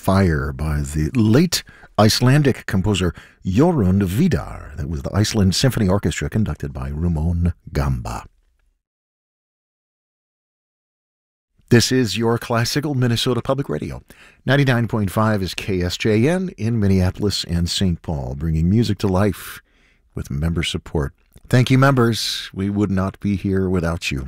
Fire by the late Icelandic composer Jorund Vidar. That was the Iceland Symphony Orchestra conducted by Ramon Gamba. This is your classical Minnesota Public Radio. 99.5 is KSJN in Minneapolis and St. Paul, bringing music to life with member support. Thank you, members. We would not be here without you.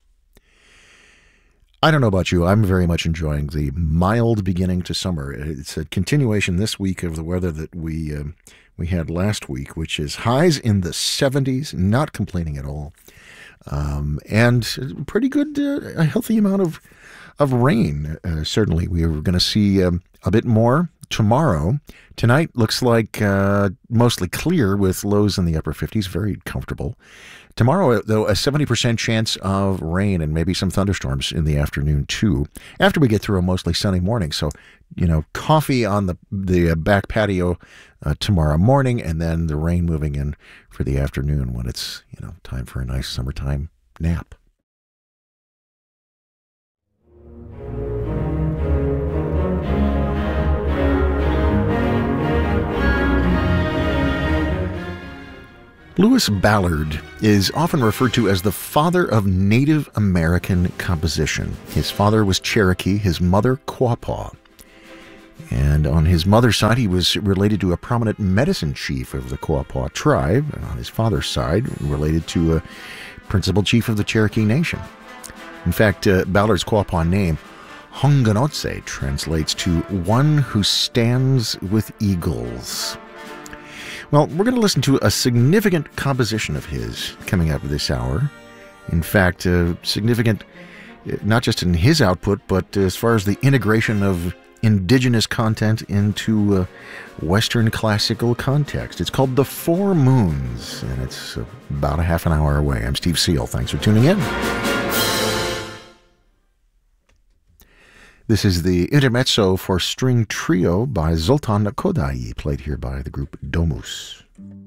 I don't know about you. I'm very much enjoying the mild beginning to summer. It's a continuation this week of the weather that we had last week, which is highs in the 70s, not complaining at all. And pretty good, a healthy amount of rain. Certainly, we are going to see a bit more tomorrow. Tonight looks like mostly clear with lows in the upper 50s, very comfortable. Tomorrow, though, a 70% chance of rain and maybe some thunderstorms in the afternoon, too, after we get through a mostly sunny morning. So, coffee on the back patio tomorrow morning, and then the rain moving in for the afternoon when it's, time for a nice summertime nap. Lewis Ballard is often referred to as the father of Native American composition. His father was Cherokee, his mother Quapaw. And on his mother's side, he was related to a prominent medicine chief of the Quapaw tribe, and on his father's side, related to a principal chief of the Cherokee Nation. In fact, Ballard's Quapaw name, Honganotse, translates to one who stands with eagles. Well, we're going to listen to a significant composition of his coming up this hour. In fact, significant not just in his output, but as far as the integration of indigenous content into Western classical context. It's called The Four Moons, and it's about a half an hour away. I'm Steve Seal. Thanks for tuning in. This is the intermezzo for string trio by Zoltan Kodaly, played here by the group Domus.